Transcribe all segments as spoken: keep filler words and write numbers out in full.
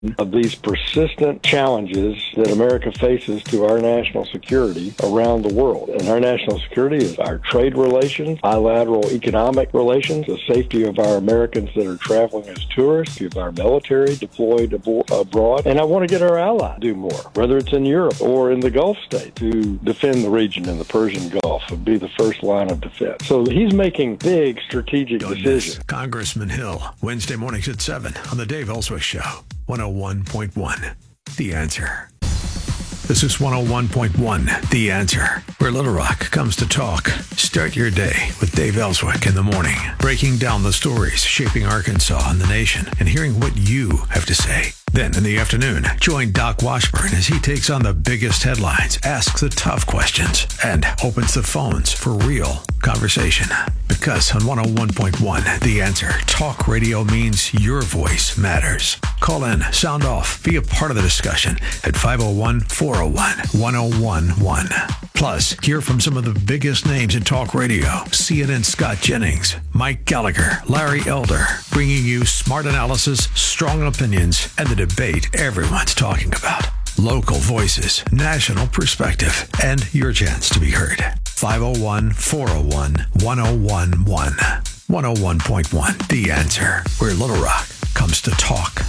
of these persistent challenges that America faces to our national security around the world. And our national security is our trade relations, bilateral economic relations, the safety of our Americans that are traveling as tourists, of our military deployed abo- abroad. And I want to get our allies to do more, whether it's in Europe or in the Gulf states, to defend the region in the Persian Gulf and be the first line of defense. So he's making big strategic Don't decisions. miss Congressman Hill, Wednesday mornings at seven on the Dave Ellswick Show. one oh one point one, The Answer. This is one oh one point one, The Answer, where Little Rock comes to talk. Start your day with Dave Ellswick in the morning, breaking down the stories shaping Arkansas and the nation and hearing what you have to say. Then in the afternoon, join Doc Washburn as he takes on the biggest headlines, asks the tough questions, and opens the phones for real conversation. Because on one oh one point one, The Answer, talk radio means your voice matters. Call in, sound off, be a part of the discussion at five oh one, four oh one, one oh one one. Plus, hear from some of the biggest names in talk radio. C N N's Scott Jennings, Mike Gallagher, Larry Elder, bringing you smart analysis, strong opinions, and the debate everyone's talking about. Local voices, national perspective, and your chance to be heard. five oh one, four oh one, one oh one one. one oh one point one, The Answer, where Little Rock comes to talk.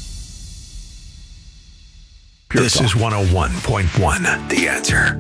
Pure this talk. Is one oh one point one, The Answer.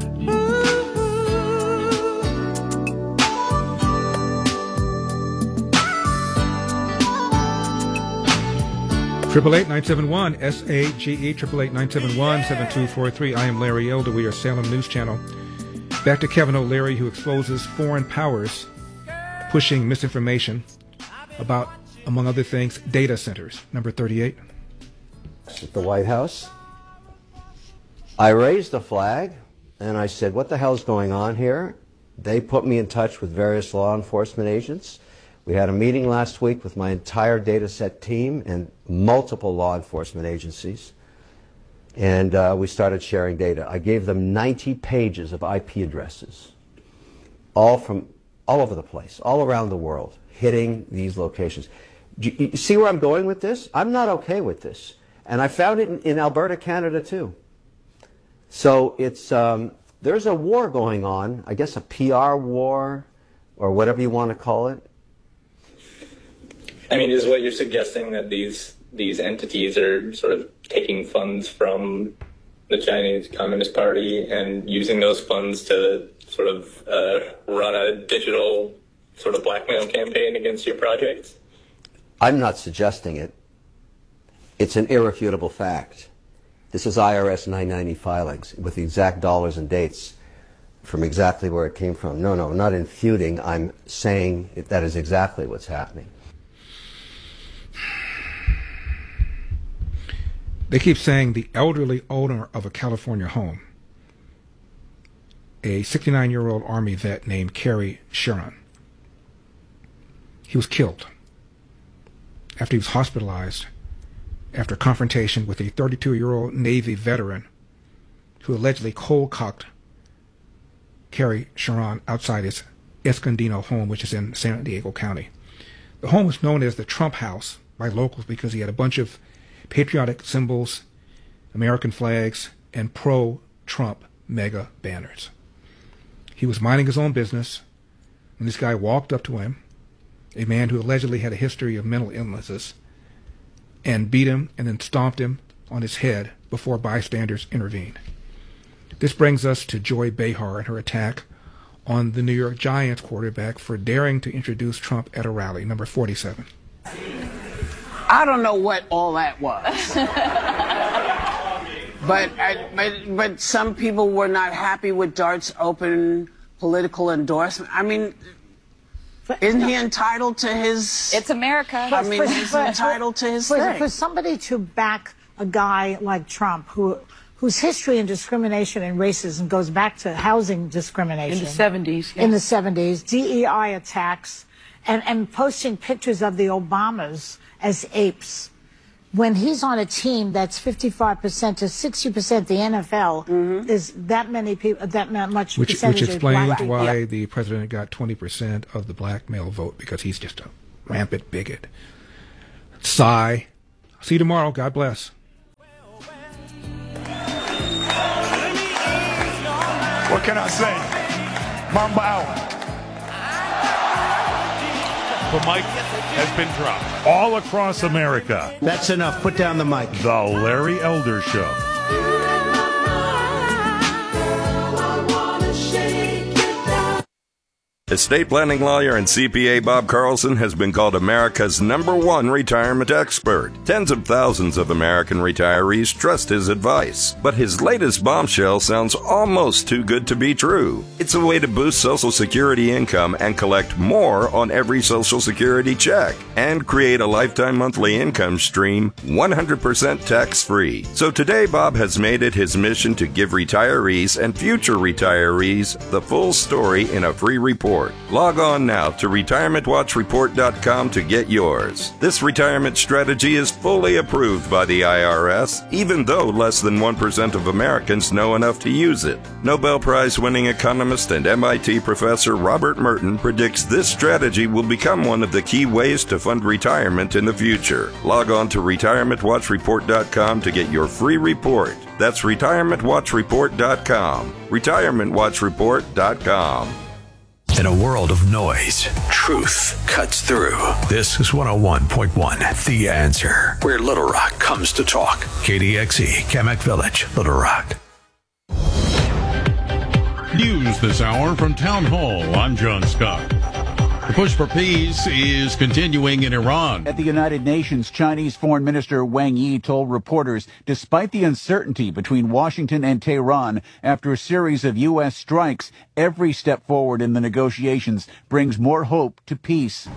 Triple eight nine seven one S A G E triple eight nine seven one seven two four three. I am Larry Elder. We are Salem News Channel. Back to Kevin O'Leary, who exposes foreign powers pushing misinformation about, among other things, data centers. Number thirty-eight. At the White House, I raised a flag and I said, "What the hell's going on here?" They put me in touch with various law enforcement agents. We had a meeting last week with my entire data set team and multiple law enforcement agencies, and uh, we started sharing data. I gave them ninety pages of I P addresses, all from all over the place, all around the world, hitting these locations. Do you, you see where I'm going with this? I'm not okay with this. And I found it in, in Alberta, Canada, too. So it's um, there's a war going on, I guess a P R war, or whatever you want to call it. I mean, is what you're suggesting that these these entities are sort of taking funds from the Chinese Communist Party and using those funds to sort of uh, run a digital sort of blackmail campaign against your projects? I'm not suggesting it. It's an irrefutable fact. This is I R S nine ninety filings with the exact dollars and dates from exactly where it came from. No, no, not infuting. I'm saying that is exactly what's happening. They keep saying the elderly owner of a California home, a sixty-nine-year-old Army vet named Kerry Sharon, he was killed after he was hospitalized after a confrontation with a thirty-two-year-old Navy veteran who allegedly cold-cocked Kerry Sharon outside his Escondido home, which is in San Diego County. The home was known as the Trump House by locals because he had a bunch of patriotic symbols, American flags, and pro-Trump mega banners. He was minding his own business when this guy walked up to him, a man who allegedly had a history of mental illnesses, and beat him and then stomped him on his head before bystanders intervened. This brings us to Joy Behar and her attack on the New York Giants quarterback for daring to introduce Trump at a rally, number forty-seven. I don't know what all that was. but, I, but but some people were not happy with Dart's open political endorsement. I mean, isn't he entitled to his... It's America. I mean, for, he's for, entitled to his for, thing. For somebody to back a guy like Trump, who whose history in discrimination and racism goes back to housing discrimination. In the seventies. Yeah. In the seventies, D E I attacks, and, and posting pictures of the Obamas as apes. When he's on a team that's fifty-five percent to sixty percent the N F L, mm-hmm. is that many people, that much which, percentage which explains of black. why yeah. the president got twenty percent of the black male vote, because he's just a rampant bigot. Sigh. See you tomorrow. God bless. What can I say? Mamba out. The mic has been dropped all across America. That's enough. Put down the mic. The Larry Elder Show. Estate planning lawyer and C P A Bob Carlson has been called America's number one retirement expert. Tens of thousands of American retirees trust his advice. But his latest bombshell sounds almost too good to be true. It's a way to boost Social Security income and collect more on every Social Security check and create a lifetime monthly income stream one hundred percent tax-free. So today, Bob has made it his mission to give retirees and future retirees the full story in a free report. Log on now to retirement watch report dot com to get yours. This retirement strategy is fully approved by the I R S, even though less than one percent of Americans know enough to use it. Nobel Prize-winning economist and M I T professor Robert Merton predicts this strategy will become one of the key ways to fund retirement in the future. Log on to retirement watch report dot com to get your free report. That's retirement watch report dot com. retirement watch report dot com. In a world of noise, truth cuts through. This is one oh one point one, The Answer, where Little Rock comes to talk. K D X E, Kamak Village, Little Rock. News this hour from Town Hall. I'm John Scott. The push for peace is continuing in Iran. At the United Nations, Chinese Foreign Minister Wang Yi told reporters, despite the uncertainty between Washington and Tehran after a series of U S strikes, every step forward in the negotiations brings more hope to peace.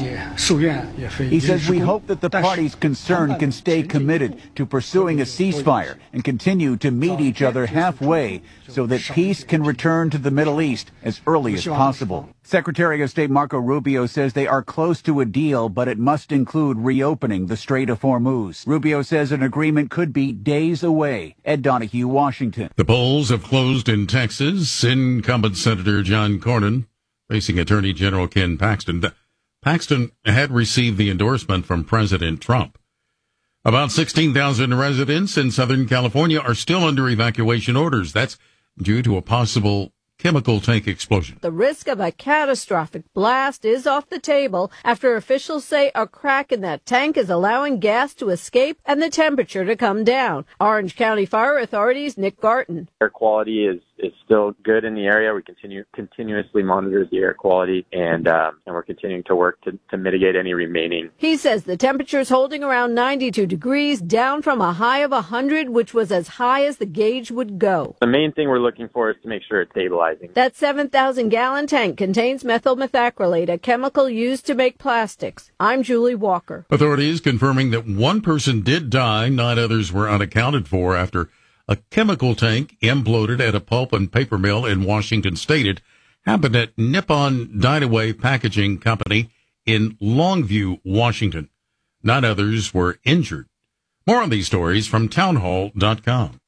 He says, we hope that the parties concerned can stay committed to pursuing a ceasefire and continue to meet each other halfway so that peace can return to the Middle East as early as possible. Secretary of State Marco Rubio says they are close to a deal, but it must include reopening the Strait of Hormuz. Rubio says an agreement could be days away. Ed Donahue, Washington. The polls have closed in Texas. Incumbent Senator John Cornyn facing Attorney General Ken Paxton. Paxton had received the endorsement from President Trump. About sixteen thousand residents in Southern California are still under evacuation orders. That's due to a possible chemical tank explosion. The risk of a catastrophic blast is off the table after officials say a crack in that tank is allowing gas to escape and the temperature to come down. Orange County Fire Authority's Nick Garton. Air quality is, is still good in the area. We continue continuously monitor the air quality, and um, and we're continuing to work to, to mitigate any remaining. He says the temperature is holding around ninety-two degrees, down from a high of one hundred, which was as high as the gauge would go. The main thing we're looking for is to make sure it's stabilizing. That seven thousand gallon tank contains methyl methacrylate, a chemical used to make plastics. I'm Julie Walker. Authorities confirming that one person did die, nine others were unaccounted for after a chemical tank imploded at a pulp and paper mill in Washington State. It happened at Nippon Dynaway Packaging Company in Longview, Washington. Nine others were injured. More on these stories from townhall dot com.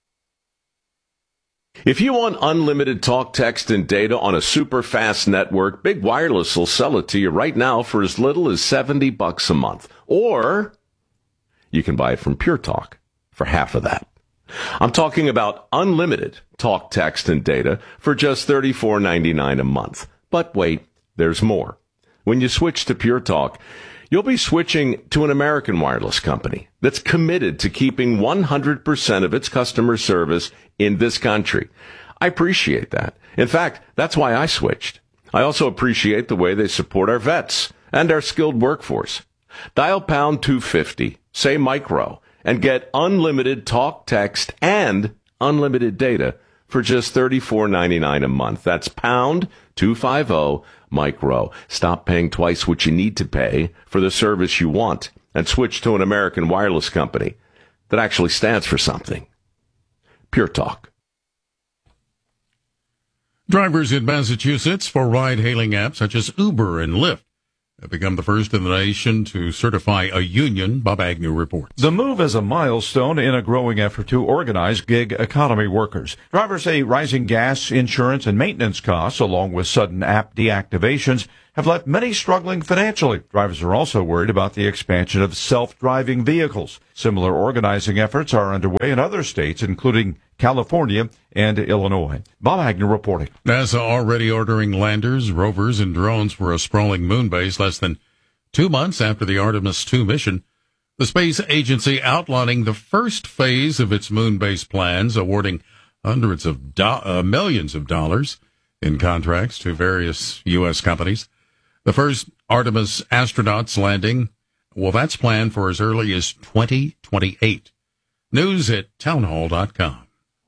If you want unlimited talk, text, and data on a super fast network, Big Wireless will sell it to you right now for as little as seventy bucks a month. Or you can buy it from Pure Talk for half of that. I'm talking about unlimited talk, text, and data for just thirty-four ninety-nine a month. But wait, there's more. When you switch to Pure Talk, you'll be switching to an American wireless company that's committed to keeping one hundred percent of its customer service in this country. I appreciate that. In fact, that's why I switched. I also appreciate the way they support our vets and our skilled workforce. Dial pound two fifty, say micro, and get unlimited talk, text, and unlimited data for just thirty-four ninety-nine a month. That's pound two fifty, micro. Stop paying twice what you need to pay for the service you want and switch to an American wireless company that actually stands for something. Pure Talk. Drivers in Massachusetts for ride-hailing apps such as Uber and Lyft have become the first in the nation to certify a union, Bob Agnew reports. The move is a milestone in a growing effort to organize gig economy workers. Drivers say rising gas, insurance, and maintenance costs, along with sudden app deactivations, have left many struggling financially. Drivers are also worried about the expansion of self-driving vehicles. Similar organizing efforts are underway in other states, including California and Illinois. Bob Agnew reporting. NASA already ordering landers, rovers, and drones for a sprawling moon base less than two months after the Artemis two mission. The space agency outlining the first phase of its moon base plans, awarding hundreds of do- uh, millions of dollars in contracts to various U S companies. The first Artemis astronauts landing, well, that's planned for as early as twenty twenty-eight. News at townhall dot com.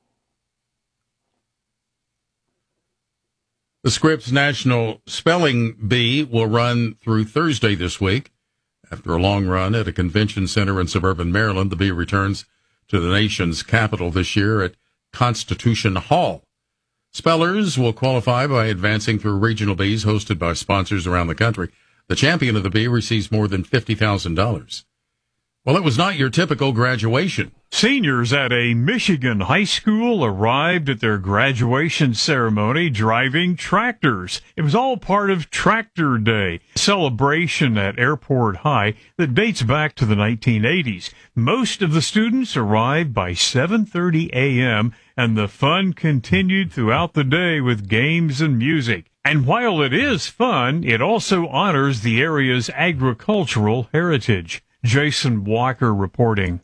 The Scripps National Spelling Bee will run through Thursday this week. After a long run at a convention center in suburban Maryland, the bee returns to the nation's capital this year at Constitution Hall. Spellers will qualify by advancing through regional bees hosted by sponsors around the country. The champion of the bee receives more than fifty thousand dollars. Well, it was not your typical graduation. Seniors at a Michigan high school arrived at their graduation ceremony driving tractors. It was all part of Tractor Day, a celebration at Airport High that dates back to the nineteen eighties. Most of the students arrived by seven thirty a.m., and the fun continued throughout the day with games and music. And while it is fun, it also honors the area's agricultural heritage. Jason Walker reporting.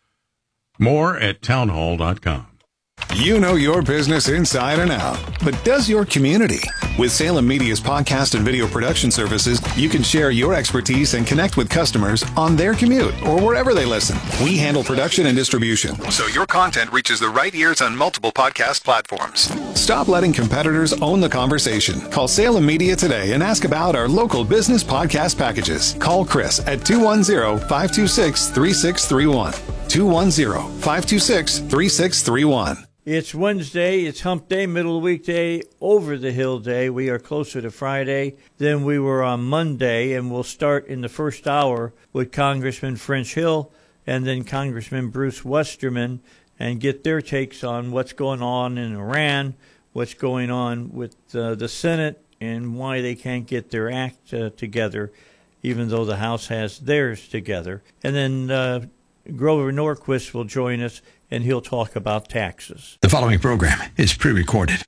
More at townhall dot com. You know your business inside and out, but does your community? With Salem Media's podcast and video production services, you can share your expertise and connect with customers on their commute or wherever they listen. We handle production and distribution, so your content reaches the right ears on multiple podcast platforms. Stop letting competitors own the conversation. Call Salem Media today and ask about our local business podcast packages. Call Chris at two one zero, five two six, three six three one. two one zero, five two six, three six three one. It's Wednesday, it's hump day, middle of the weekday, over the hill day. We are closer to Friday than we were on Monday, and we'll start in the first hour with Congressman French Hill and then Congressman Bruce Westerman and get their takes on what's going on in Iran, what's going on with uh, the Senate, and why they can't get their act uh, together, even though the House has theirs together. And then uh, Grover Norquist will join us, and he'll talk about taxes. The following program is pre-recorded.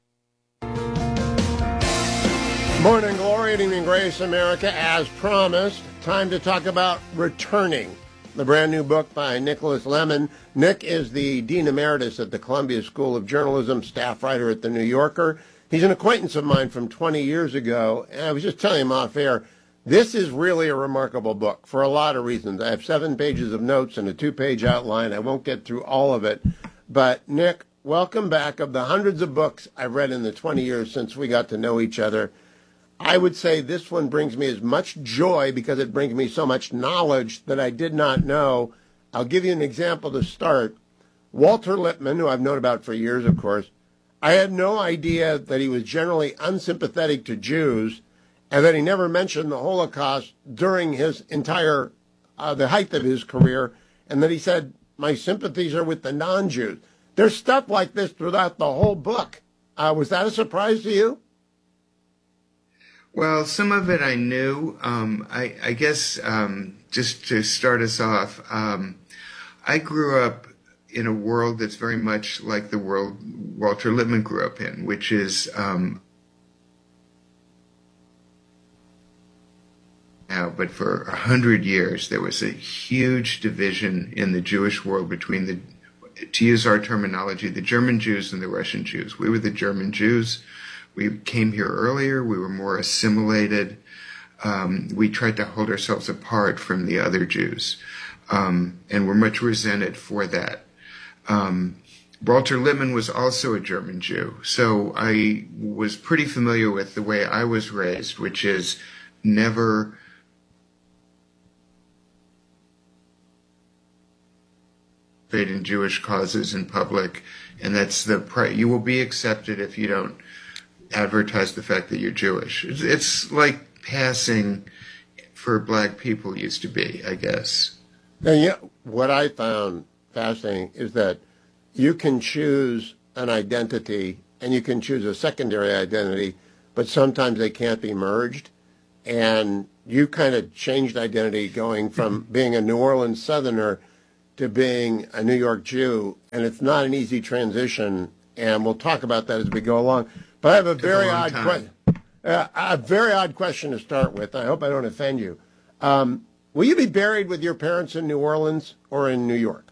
Morning glory and evening grace, America. As promised, time to talk about Returning, the brand new book by Nicholas Lemon. Nick is the Dean Emeritus at the Columbia School of Journalism, staff writer at The New Yorker. He's an acquaintance of mine from twenty years ago, and I was just telling him off air, this is really a remarkable book for a lot of reasons. I have seven pages of notes and a two-page outline. I won't get through all of it. But, Nick, welcome back. Of the hundreds of books I've read in the twenty years since we got to know each other, I would say this one brings me as much joy because it brings me so much knowledge that I did not know. I'll give you an example to start. Walter Lippmann, who I've known about for years, of course, I had no idea that he was generally unsympathetic to Jews, and that he never mentioned the Holocaust during his entire, uh, the height of his career, and that he said, my sympathies are with the non-Jews. There's stuff like this throughout the whole book. Uh, was that a surprise to you? Well, some of it I knew. Um, I, I guess um, just to start us off, um, I grew up in a world that's very much like the world Walter Lippmann grew up in, which is um, now, but for a hundred years, there was a huge division in the Jewish world between the, to use our terminology, the German Jews and the Russian Jews. We were the German Jews. We came here earlier. We were more assimilated. Um, we tried to hold ourselves apart from the other Jews, um, and we're much resented for that. Um, Walter Lippmann was also a German Jew, so I was pretty familiar with the way I was raised, which is never in Jewish causes in public, and that's the pri- you will be accepted if you don't advertise the fact that you're Jewish. It's, it's like passing for black people used to be, I guess. And yeah, what I found fascinating is that you can choose an identity and you can choose a secondary identity, but sometimes they can't be merged. and you kind of changed identity going from being a New Orleans Southerner to being a New York Jew, and it's not an easy transition, and we'll talk about that as we go along. But I have a very a odd time. question. Uh, a very odd question to start with. I hope I don't offend you. Um, will you be buried with your parents in New Orleans or in New York?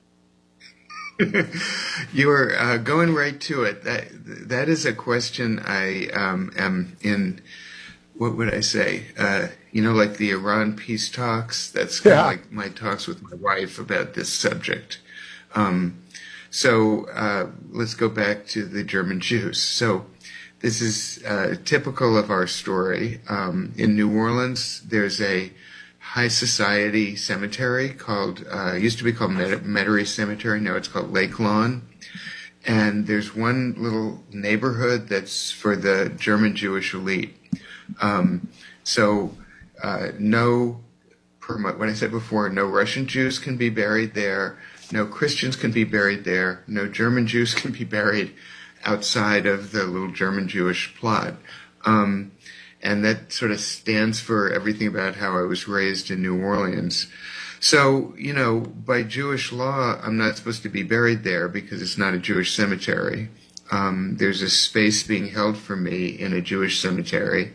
You are uh, going right to it. That that is a question I um, am in. What would I say? Uh, you know, like the Iran peace talks. That's kind of Yeah. like my talks with my wife about this subject. Um, so uh, let's go back to the German Jews. So this is uh, typical of our story. Um, in New Orleans, there's a high society cemetery called, uh, used to be called Met- Metairie Cemetery. Now it's called Lake Lawn. And there's one little neighborhood that's for the German Jewish elite. Um, so uh, no, per my, what I said before, no Russian Jews can be buried there. No Christians can be buried there. No German Jews can be buried outside of the little German Jewish plot. Um, and that sort of stands for everything about how I was raised in New Orleans. So, you know, by Jewish law, I'm not supposed to be buried there because it's not a Jewish cemetery. Um, there's a space being held for me in a Jewish cemetery.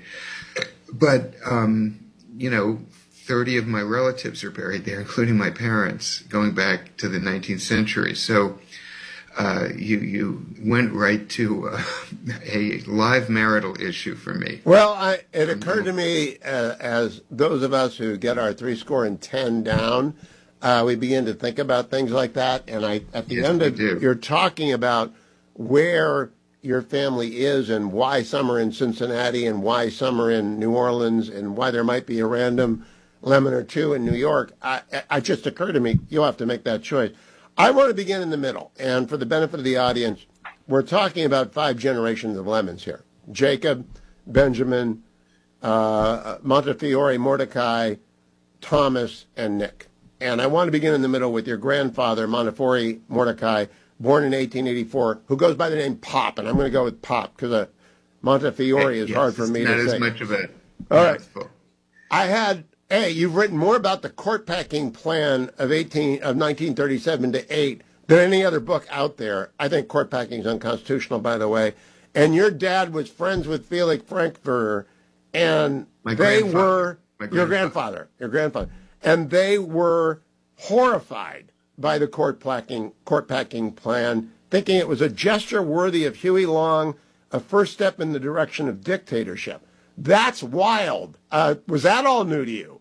But, um, you know, thirty of my relatives are buried there, including my parents, going back to the nineteenth century. So uh, you you went right to uh, a live marital issue for me. Well, I, it occurred to me, uh, as those of us who get our three score and ten down, uh, we begin to think about things like that. And I, at the Yes, end we of, do. you're talking about where your family is and why some are in Cincinnati and why some are in New Orleans and why there might be a random lemon or two in New York. I, I just occurred to me, you'll have to make that choice. I want to begin in the middle. And for the benefit of the audience, we're talking about five generations of lemons here. Jacob, Benjamin, uh, Montefiore, Mordecai, Thomas, and Nick. And I want to begin in the middle with your grandfather, Montefiore Mordecai, born in eighteen eighty-four, who goes by the name Pop. And I'm going to go with Pop because uh, Montefiore is Yes, hard for it's me not to as say. much of a All right. mouthful. I had, hey, you've written more about the court packing plan of eighteen of nineteen thirty-seven to eight than any other book out there. I think court packing is unconstitutional, by the way. And your dad was friends with Felix Frankfurter, and My they grandfather. were My your grandfather. grandfather, your grandfather, and they were horrified by the court packing court packing plan, thinking it was a gesture worthy of Huey Long, a first step in the direction of dictatorship. That's wild. Uh, was that all new to you?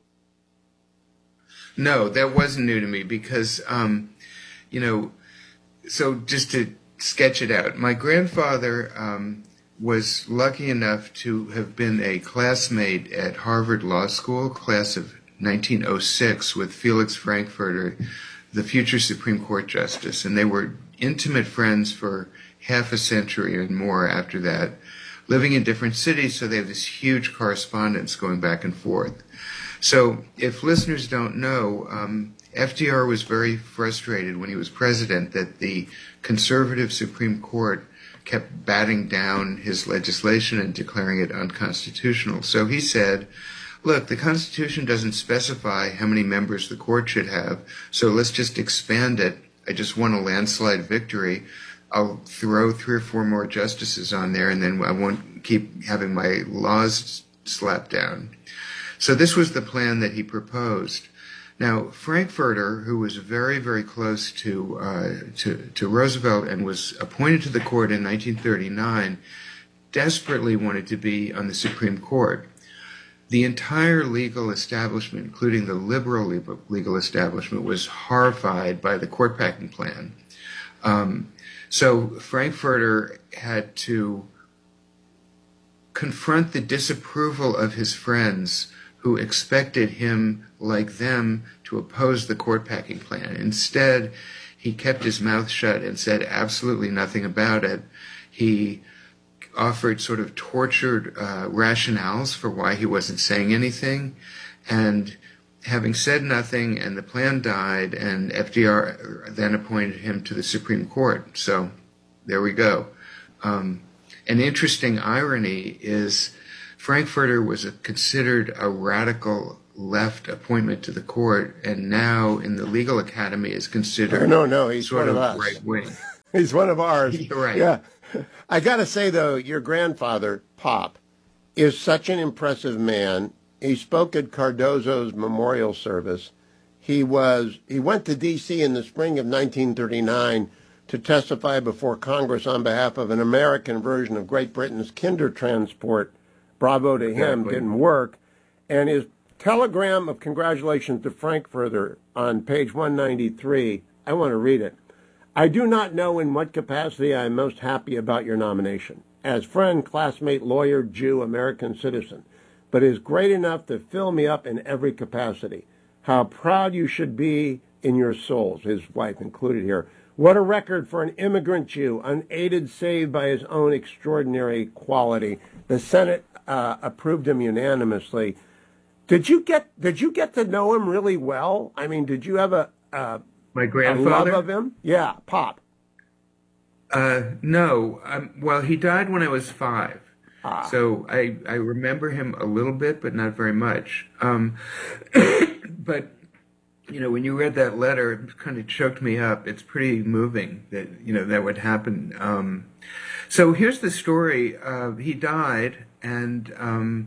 No, that wasn't new to me because, um, you know, so just to sketch it out, my grandfather um, was lucky enough to have been a classmate at Harvard Law School, class of nineteen oh six, with Felix Frankfurter, the future Supreme Court Justice, and they were intimate friends for half a century and more after that, living in different cities, so they have this huge correspondence going back and forth. So if listeners don't know, um, F D R was very frustrated when he was president that the conservative Supreme Court kept batting down his legislation and declaring it unconstitutional. So he said, look, the Constitution doesn't specify how many members the court should have, so let's just expand it. I just won a landslide victory. I'll throw three or four more justices on there, and then I won't keep having my laws slapped down. So this was the plan that he proposed. Now, Frankfurter, who was very, very close to, uh, to, to Roosevelt and was appointed to the court in nineteen thirty-nine, desperately wanted to be on the Supreme Court. The entire legal establishment, including the liberal legal establishment, was horrified by the court packing plan. Um, so Frankfurter had to confront the disapproval of his friends who expected him, like them, to oppose the court packing plan. Instead, he kept his mouth shut and said absolutely nothing about it. He offered sort of tortured uh, rationales for why he wasn't saying anything. And having said nothing, and the plan died, and F D R then appointed him to the Supreme Court. So there we go. Um, an interesting irony is Frankfurter was a, considered a radical left appointment to the court, and now in the legal academy is considered no, no, he's sort one of, of us. right wing. He's one of ours. You're right. Yeah. I got to say, though, your grandfather, Pop, is such an impressive man. He spoke at Cardozo's memorial service. He was he went to D C in the spring of nineteen thirty-nine to testify before Congress on behalf of an American version of Great Britain's Kindertransport. Bravo to him, Exactly. didn't work. And his telegram of congratulations to Frankfurter on page one ninety-three, I want to read it. I do not know in what capacity I am most happy about your nomination. As friend, classmate, lawyer, Jew, American citizen. But it is great enough to fill me up in every capacity. How proud you should be in your souls, his wife included here. What a record for an immigrant Jew, unaided save by his own extraordinary quality. The Senate uh, approved him unanimously. Did you get Did you get to know him really well? I mean, did you have a uh, My a grandfather? love of him? Yeah, Pop. Uh, no. Um, well, he died when I was five. Ah. So I, I remember him a little bit, but not very much. Um, but, you know, when you read that letter, it kind of choked me up. It's pretty moving that, you know, that would happen. Um, so here's the story. Uh, he died, and um,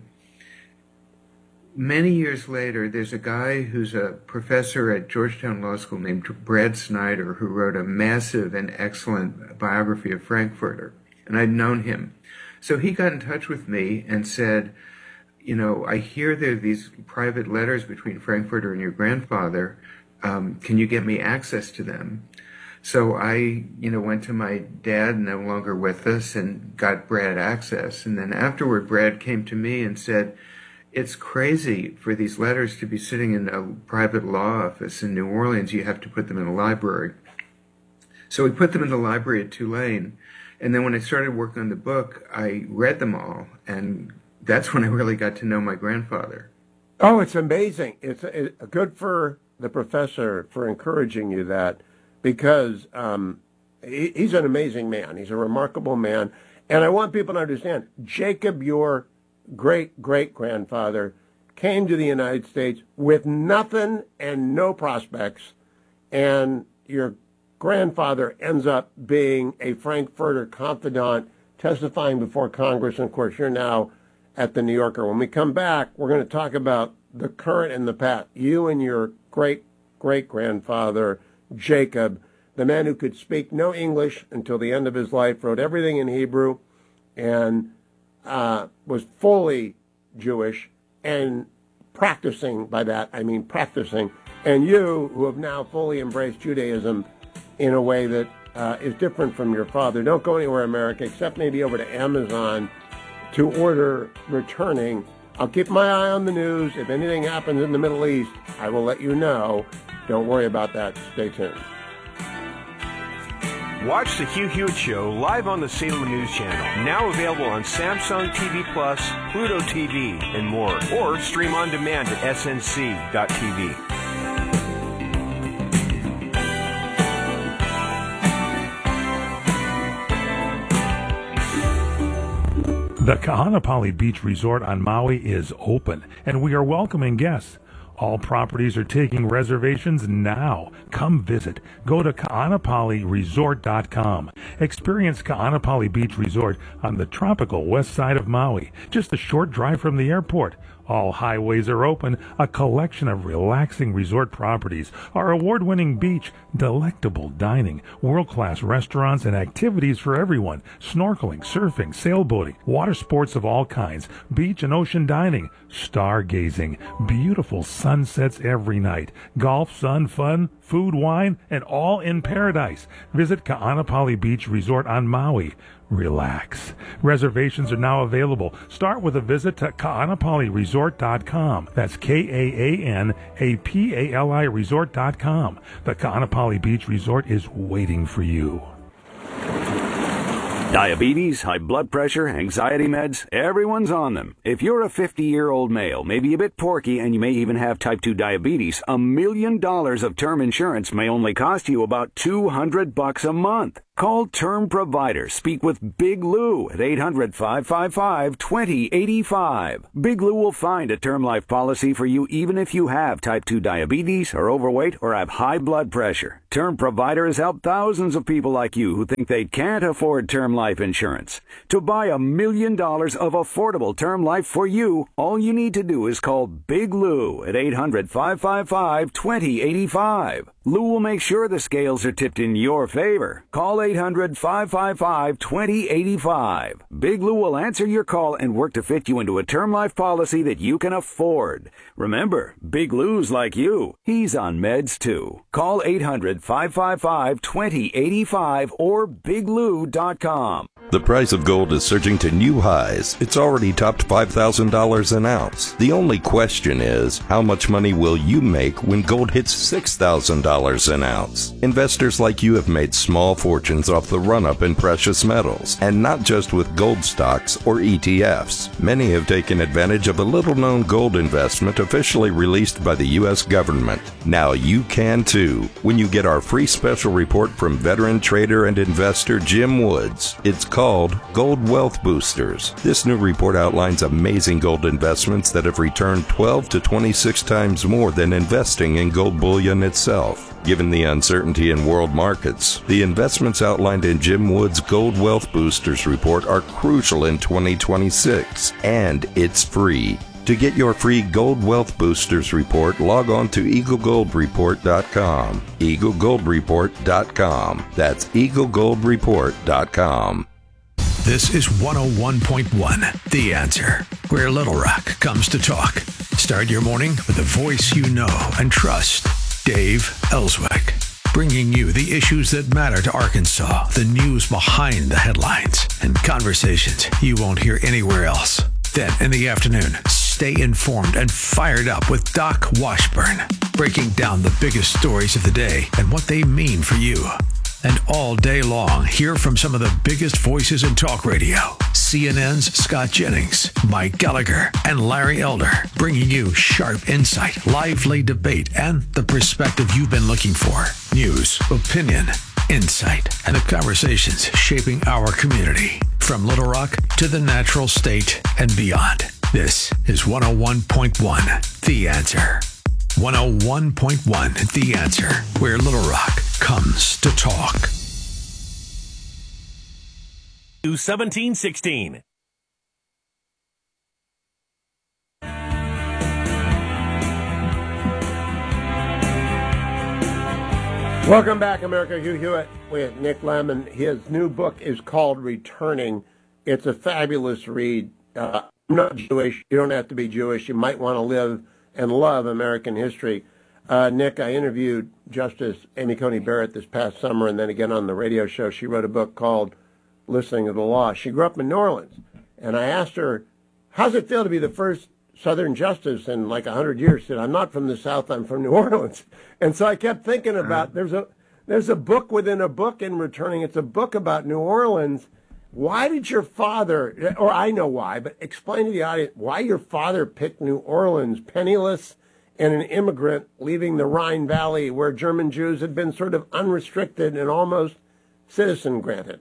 many years later, there's a guy who's a professor at Georgetown Law School named Brad Snyder, who wrote a massive and excellent biography of Frankfurter, and I'd known him. So he got in touch with me and said, you know, I hear there are these private letters between Frankfurter and your grandfather. Um, can you get me access to them? So I, you know, went to my dad, no longer with us, and got Brad access. And then afterward, Brad came to me and said, it's crazy for these letters to be sitting in a private law office in New Orleans. You have to put them in a library. So we put them in the library at Tulane. And then when I started working on the book, I read them all, and that's when I really got to know my grandfather. Oh, it's amazing. It's, it's good for the professor for encouraging you that, because um, he, he's an amazing man. He's a remarkable man. And I want people to understand, Jacob, your great-great-grandfather, came to the United States with nothing and no prospects, and your grandfather ends up being a Frankfurter confidant, testifying before Congress. And of course, you're now at the New Yorker. When we come back, we're going to talk about the current and the past. You and your great-great-grandfather, Jacob, the man who could speak no English until the end of his life, wrote everything in Hebrew, and uh, was fully Jewish, and practicing, by that I mean practicing, and you, who have now fully embraced Judaism in a way that uh, is different from your father. Don't go anywhere, America, except maybe over to Amazon to order Returning. I'll keep my eye on the news. If anything happens in the Middle East, I will let you know. Don't worry about that. Stay tuned. Watch the Hugh Hewitt Show live on the Salem News Channel. Now available on Samsung T V Plus, Pluto T V, and more. Or stream on demand at S N C dot T V. The Kahanapali Beach Resort on Maui is open, and we are welcoming guests. All properties are taking reservations now. Come visit. Go to kahanapali resort dot com. Experience Kahanapali Beach Resort on the tropical west side of Maui, just a short drive from the airport. All highways are open, a collection of relaxing resort properties, our award-winning beach, delectable dining, world-class restaurants, and activities for everyone, snorkeling, surfing, sailboating, water sports of all kinds, beach and ocean dining, stargazing, beautiful sunsets every night, golf, sun, fun, food, wine, and all in paradise. Visit Kahanapali Beach Resort on Maui. Relax. Reservations are now available. Start with a visit to kahanapali resort dot com. That's K A A N A P A L I resort dot com. The Kahanapali Beach Resort is waiting for you. Diabetes, high blood pressure, anxiety meds, everyone's on them. If you're a fifty-year-old male, maybe a bit porky, and you may even have type two diabetes, a million dollars of term insurance may only cost you about two hundred bucks a month. Call Term Provider. Speak with Big Lou at eight hundred, five five five, two zero eight five. Big Lou will find a term life policy for you even if you have type two diabetes, are overweight, or have high blood pressure. Term Provider has helped thousands of people like you who think they can't afford term life insurance. To buy a million dollars of affordable term life for you, all you need to do is call Big Lou at eight hundred, five five five, two zero eight five. Lou will make sure the scales are tipped in your favor. Call eight hundred, five five five, two zero eight five. Big Lou will answer your call and work to fit you into a term life policy that you can afford. Remember, Big Lou's like you. He's on meds too. Call eight hundred, five five five, two zero eight five or big lou dot com. The price of gold is surging to new highs. It's already topped five thousand dollars an ounce. The only question is, how much money will you make when gold hits six thousand dollars an ounce? Investors like you have made small fortunes off the run-up in precious metals, and not just with gold stocks or E T Fs. Many have taken advantage of a little-known gold investment officially released by the U S government. Now you can too, when you get our free special report from veteran trader and investor Jim Woods. It's called Gold Wealth Boosters. This new report outlines amazing gold investments that have returned twelve to twenty-six times more than investing in gold bullion itself. Given the uncertainty in world markets, the investments outlined in Jim Wood's Gold Wealth Boosters report are crucial in twenty twenty-six, and it's free. To get your free Gold Wealth Boosters report, log on to eagle gold report dot com. eagle gold report dot com. That's eagle gold report dot com. This is one oh one point one, The Answer, where Little Rock comes to talk. Start your morning with a voice you know and trust. Dave Ellswick, bringing you the issues that matter to Arkansas, the news behind the headlines, and conversations you won't hear anywhere else. Then in the afternoon, stay informed and fired up with Doc Washburn, breaking down the biggest stories of the day and what they mean for you. And all day long, hear from some of the biggest voices in talk radio. C N N's Scott Jennings, Mike Gallagher, and Larry Elder, bringing you sharp insight, lively debate, and the perspective you've been looking for. News, opinion, insight, and the conversations shaping our community. From Little Rock to the natural state and beyond. This is one oh one point one, The Answer. one oh one point one, The Answer, where Little Rock comes to talk. seventeen sixteen. Welcome back, America. Hugh Hewitt with Nick Lemon. His new book is called Returning. It's a fabulous read. Uh, I'm not Jewish. You don't have to be Jewish. You might want to live and love American history. Uh, Nick, I interviewed Justice Amy Coney Barrett this past summer and then again on the radio show. She wrote a book called Listening to the Law. She grew up in New Orleans. And I asked her, how's it feel to be the first Southern justice in like one hundred years? She said, I'm not from the South, I'm from New Orleans. And so I kept thinking about, there's a there's a book within a book in Returning. It's a book about New Orleans. Why did your father, or I know why, but explain to the audience why your father picked New Orleans, penniless and an immigrant, leaving the Rhine Valley where German Jews had been sort of unrestricted and almost citizen granted?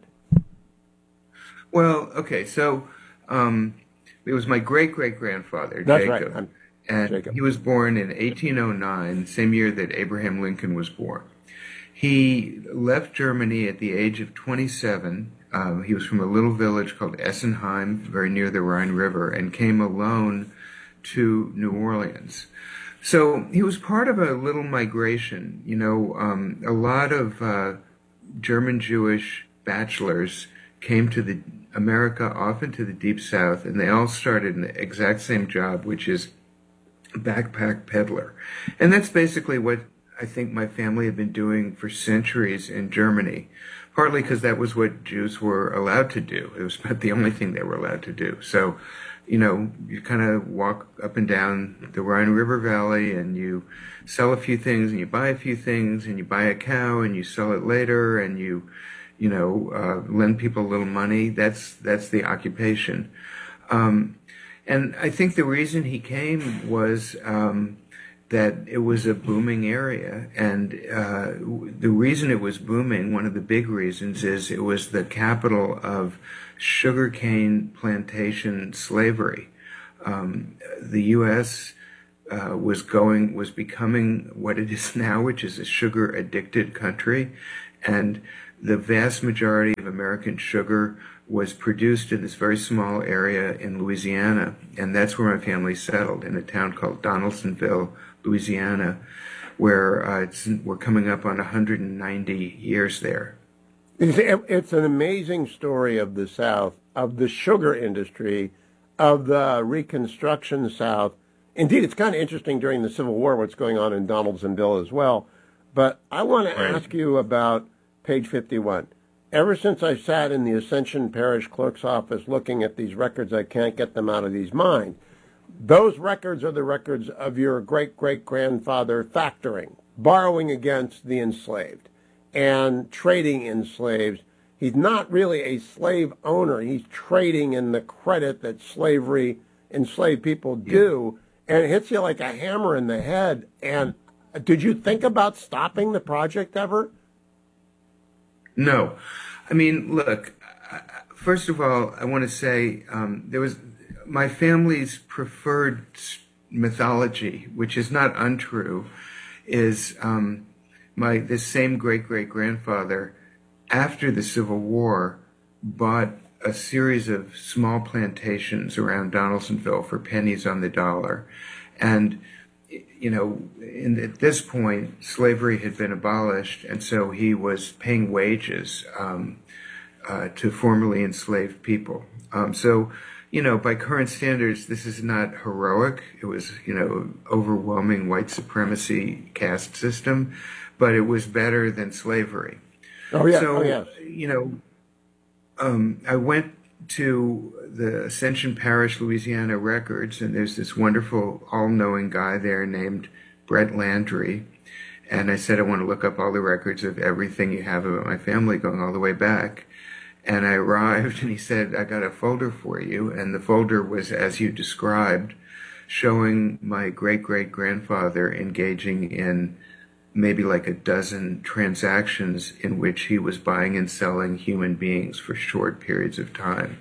Well, okay, so um, it was my great-great-grandfather, That's Jacob. right. I'm, and Jacob. He was born in eighteen oh nine, same year that Abraham Lincoln was born. He left Germany at the age of twenty-seven. Uh, he was from a little village called Essenheim, very near the Rhine River, and came alone to New Orleans. So he was part of a little migration. You know, um, a lot of uh, German Jewish bachelors came to the America, often to the Deep South, and they all started in the exact same job, which is backpack peddler. And that's basically what I think my family had been doing for centuries in Germany, partly because that was what Jews were allowed to do. It was about the only thing they were allowed to do. So, you know, you kind of walk up and down the Rhine River Valley and you sell a few things and you buy a few things and you buy a cow and you sell it later and you, you know, uh, lend people a little money. That's, that's the occupation. Um, and I think the reason he came was, um, that it was a booming area. And uh, the reason it was booming, one of the big reasons, is it was the capital of sugarcane plantation slavery. Um, the U S uh, was going, was becoming what it is now, which is a sugar-addicted country. And the vast majority of American sugar was produced in this very small area in Louisiana, and that's where my family settled, in a town called Donaldsonville, Louisiana, where uh, it's, we're coming up on one hundred ninety years there. It's an amazing story of the South, of the sugar industry, of the Reconstruction South. Indeed, it's kind of interesting during the Civil War what's going on in Donaldsonville as well. But I want to Right. ask you about page fifty-one. Ever since I sat in the Ascension Parish Clerk's office looking at these records, I can't get them out of these minds. Those records are the records of your great-great-grandfather factoring, borrowing against the enslaved, and trading in slaves. He's not really a slave owner. He's trading in the credit that slavery, enslaved people do, and it hits you like a hammer in the head. And did you think about stopping the project ever? No. I mean, look, first of all, I want to say um, there was my family's preferred mythology, which is not untrue, is um, my this same great-great-grandfather, after the Civil War, bought a series of small plantations around Donaldsonville for pennies on the dollar. And you know, in, at this point, slavery had been abolished, and so he was paying wages um, uh, to formerly enslaved people. Um, so, you know, by current standards, this is not heroic. It was, you know, overwhelming white supremacy caste system, but it was better than slavery. Oh, yeah. So, oh, yes. you know, um, I went to the Ascension Parish, Louisiana records, and there's this wonderful all-knowing guy there named Brett Landry. And I said, I want to look up all the records of everything you have about my family going all the way back. And I arrived, and he said, I got a folder for you. And the folder was, as you described, showing my great-great-grandfather engaging in maybe like a dozen transactions in which he was buying and selling human beings for short periods of time.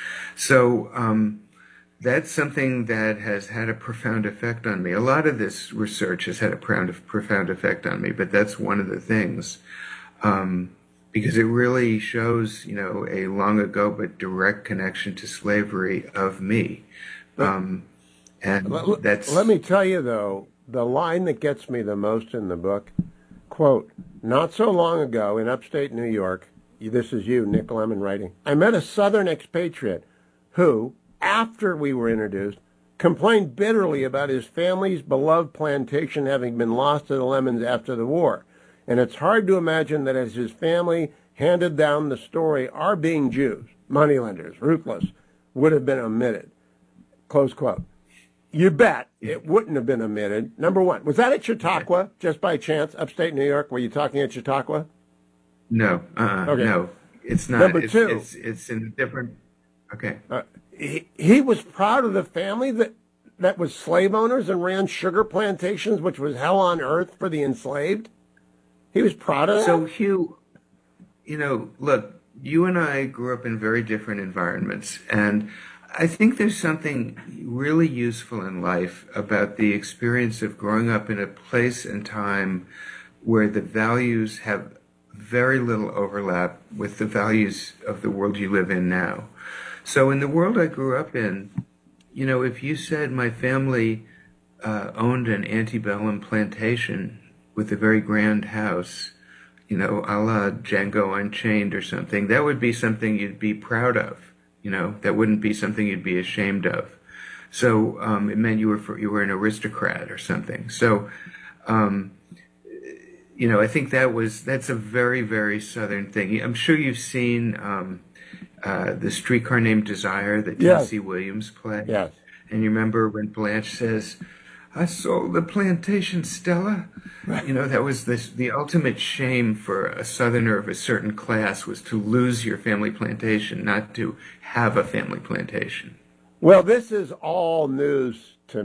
So um, that's something that has had a profound effect on me. A lot of this research has had a profound, profound effect on me, but that's one of the things, um, because it really shows, you know, a long ago but direct connection to slavery of me. Um, and let, that's... Let me tell you, though, the line that gets me the most in the book, quote, not so long ago in upstate New York, this is you, Nick Lemon writing, I met a Southern expatriate who, after we were introduced, complained bitterly about his family's beloved plantation having been lost to the Lemons after the war. And it's hard to imagine that as his family handed down the story, our being Jews, moneylenders, ruthless, would have been omitted. Close quote. You bet it wouldn't have been omitted. Number one, was that at Chautauqua, just by chance, upstate New York? Were you talking at Chautauqua? No, uh, Okay. no, it's not. Number it's, two. it's, it's in a different, okay. Uh, he, he was proud of the family that, that was slave owners and ran sugar plantations, which was hell on earth for the enslaved. He was proud of that. So, Hugh, you know, look, you and I grew up in very different environments, and I think there's something really useful in life about the experience of growing up in a place and time where the values have very little overlap with the values of the world you live in now. So in the world I grew up in, you know, if you said my family uh, owned an antebellum plantation with a very grand house, you know, a la Django Unchained or something, that would be something you'd be proud of. You know, that wouldn't be something you'd be ashamed of. So um, it meant you were for, you were an aristocrat or something. So, um, you know, I think that was that's a very, very Southern thing. I'm sure you've seen um, uh, The Streetcar Named Desire, the Tennessee Yes. Williams play. Yes. And you remember when Blanche says, I sold the plantation, Stella. You know, that was the, the ultimate shame for a Southerner of a certain class, was to lose your family plantation, not to have a family plantation. Well, this is all news to me.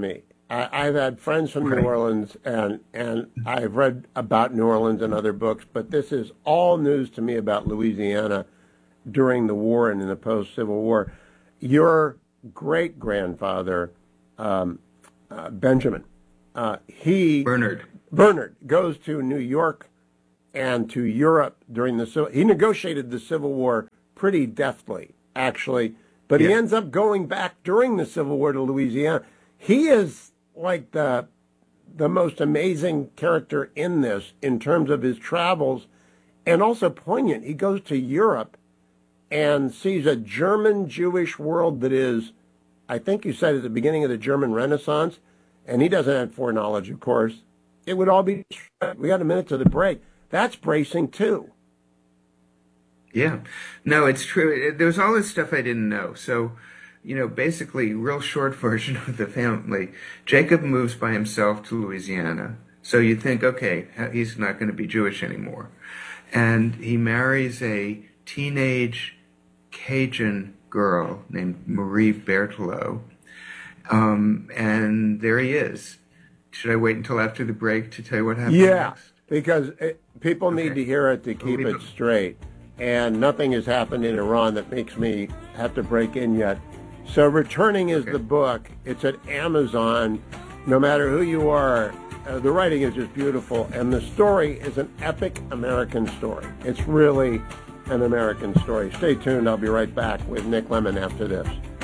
I, I've had friends from New Orleans, and, and I've read about New Orleans and other books, but this is all news to me about Louisiana during the war and in the post-Civil War. Your great-grandfather, um, uh, Benjamin, uh, he... Bernard. Bernard goes to New York and to Europe during the Civil... He negotiated the Civil War pretty deftly, actually, but yeah. he ends up going back during the Civil War to Louisiana. He is like the the most amazing character in this in terms of his travels, and also poignant. He goes to Europe and sees a German Jewish world that is, I think you said, at the beginning of the German Renaissance, and he doesn't have foreknowledge, of course. It would all be, we got a minute to the break. That's bracing too. Yeah. No, it's true. There was all this stuff I didn't know. So, you know, basically, real short version of the family. Jacob moves by himself to Louisiana. So you think, okay, he's not going to be Jewish anymore. And he marries a teenage Cajun girl named Marie Berthelot. Um, and there he is. Should I wait until after the break to tell you what happened yeah, next? because it, people okay. need to hear it to keep it straight. And nothing has happened in Iran that makes me have to break in yet. So Returning is okay. the book. It's at Amazon. No matter who you are, uh, the writing is just beautiful. And the story is an epic American story. It's really an American story. Stay tuned. I'll be right back with Nick Lemon after this.